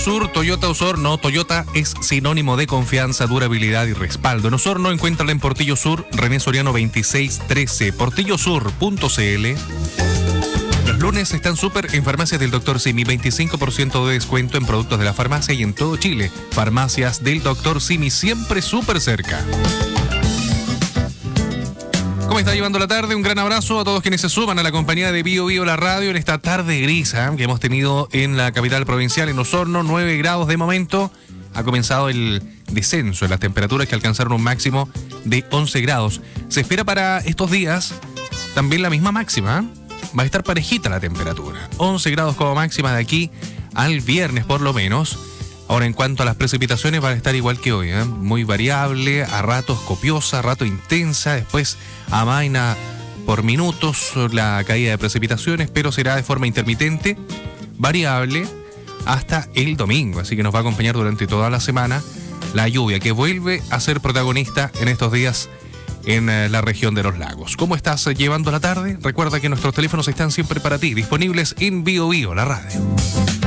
Sur, Toyota Osorno. Toyota es sinónimo de confianza, durabilidad y respaldo. En Osorno encuéntrala en Portillo Sur, René Soriano 2613, portillosur.cl. Los lunes están súper en Farmacias del Dr. Simi, 25% de descuento en productos de la farmacia y en todo Chile. Farmacias del Dr. Simi, siempre súper cerca. ¿Cómo está llevando la tarde? Un gran abrazo a todos quienes se suman a la compañía de Bio Bio la radio en esta tarde gris que hemos tenido en la capital provincial, en Osorno, 9 grados de momento. Ha comenzado el descenso en las temperaturas que alcanzaron un máximo de 11 grados. Se espera para estos días también la misma máxima. Va a estar parejita la temperatura. 11 grados como máxima de aquí al viernes por lo menos. Ahora, en cuanto a las precipitaciones, van a estar igual que hoy, muy variable, a ratos copiosa, a ratos intensa, después amaina por minutos la caída de precipitaciones, pero será de forma intermitente, variable, hasta el domingo. Así que nos va a acompañar durante toda la semana la lluvia, que vuelve a ser protagonista en estos días en la región de los lagos. ¿Cómo estás llevando la tarde? Recuerda que nuestros teléfonos están siempre para ti, disponibles en Bio Bio, la radio.